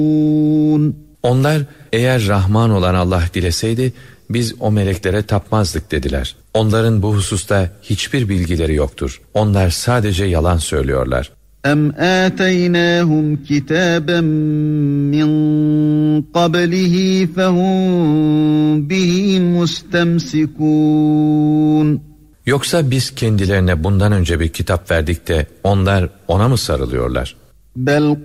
Onlar eğer Rahman olan Allah dileseydi biz o meleklere tapmazdık dediler. Onların bu hususta hiçbir bilgileri yoktur. Onlar sadece yalan söylüyorlar. اَمْ آتَيْنَاهُمْ كِتَابًا مِّنْ قَبْلِهِ فَهُمْ بِهِ مُسْتَمْسِكُونَ Yoksa biz kendilerine bundan önce bir kitap verdik de onlar ona mı sarılıyorlar? بَلْ